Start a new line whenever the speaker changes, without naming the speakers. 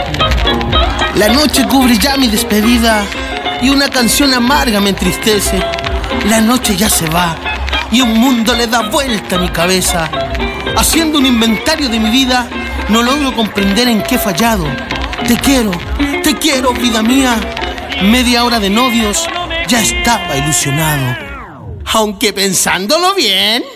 La noche cubre ya mi despedida y una canción amarga me entristece. La noche ya se va y un mundo le da vuelta a mi cabeza. Haciendo un inventario de mi vida, no logro comprender en qué he fallado. Te quiero, vida mía. Media hora de novios, ya estaba ilusionado. Aunque pensándolo bien,